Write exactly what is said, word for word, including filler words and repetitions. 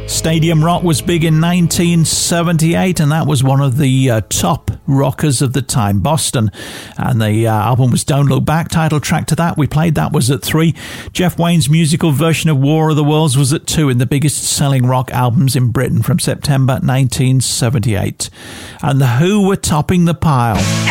Stadium Rock was big in nineteen seventy-eight, and that was one of the uh, top rockers of the time, Boston. And the uh, album was Don't Look Back, title track to that. We played that was at three. Jeff Wayne's musical version of War of the Worlds was at two in the biggest selling rock albums in Britain from September nineteen seventy-eight. And The Who were topping the pile.